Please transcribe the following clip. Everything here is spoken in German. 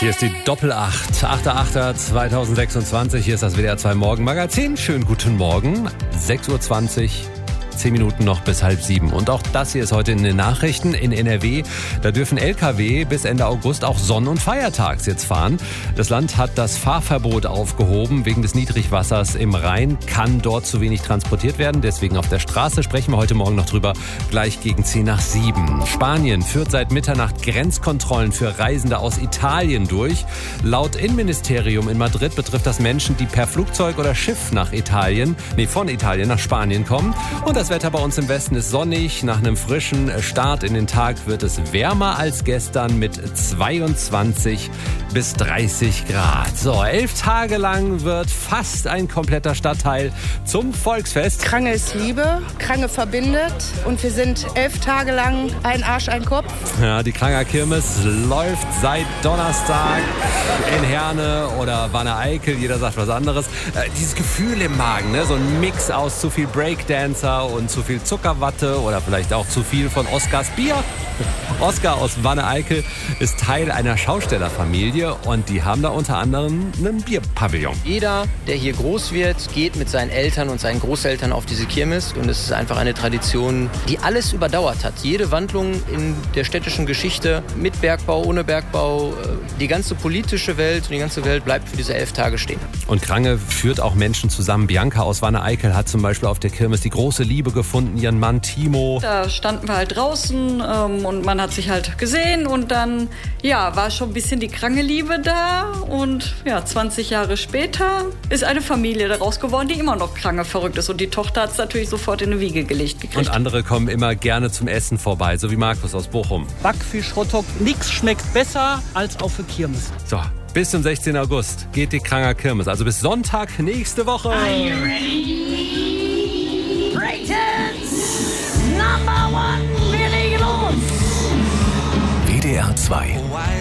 Hier ist die Doppel-8, 8.8.2026. Hier ist das WDR 2 Morgenmagazin. Schönen guten Morgen, 6.20 Uhr. 10 Minuten noch bis 6:30. Und auch das hier ist heute in den Nachrichten in NRW. Da dürfen Lkw bis Ende August auch Sonn- und Feiertags jetzt fahren. Das Land hat das Fahrverbot aufgehoben. Wegen des Niedrigwassers im Rhein kann dort zu wenig transportiert werden. Deswegen auf der Straße sprechen wir heute Morgen noch drüber. Gleich gegen 6:50. Spanien führt seit Mitternacht Grenzkontrollen für Reisende aus Italien durch. Laut Innenministerium in Madrid betrifft das Menschen, die per Flugzeug oder Schiff von Italien nach Spanien kommen. Und das Wetter bei uns im Westen ist sonnig. Nach einem frischen Start in den Tag wird es wärmer als gestern mit 22 bis 30 Grad. So, 11 Tage lang wird fast ein kompletter Stadtteil zum Volksfest. Krange ist Liebe, Krange verbindet und wir sind 11 Tage lang ein Arsch, ein Kopf. Ja, die Kranger Kirmes läuft seit Donnerstag in Herne oder Wanne-Eickel. Jeder sagt was anderes. Dieses Gefühl im Magen, ne? So ein Mix aus zu viel Breakdancer und zu viel Zuckerwatte oder vielleicht auch zu viel von Oskars Bier. Oskar aus Wanne-Eickel ist Teil einer Schaustellerfamilie und die haben da unter anderem einen Bierpavillon. Jeder, der hier groß wird, geht mit seinen Eltern und seinen Großeltern auf diese Kirmes und es ist einfach eine Tradition, die alles überdauert hat. Jede Wandlung in der städtischen Geschichte, mit Bergbau, ohne Bergbau, die ganze politische Welt und die ganze Welt bleibt für diese 11 Tage stehen. Und Krange führt auch Menschen zusammen. Bianca aus Wanne-Eickel hat zum Beispiel auf der Kirmes die große Liebe gefunden, ihren Mann Timo. Da standen wir halt draußen und man hat sich halt gesehen und dann war schon ein bisschen die Krange-Liebe da und 20 Jahre später ist eine Familie daraus geworden, die immer noch Krange verrückt ist und die Tochter hat es natürlich sofort in eine Wiege gelegt gekriegt. Und andere kommen immer gerne zum Essen vorbei, so wie Markus aus Bochum. Backfisch, Hotdog, nichts schmeckt besser als auf der Kirmes. So, bis zum 16. August geht die Kranger Kirmes, also bis Sonntag nächste Woche. Are you ready? Brayton's #1 Billy los! WDR 2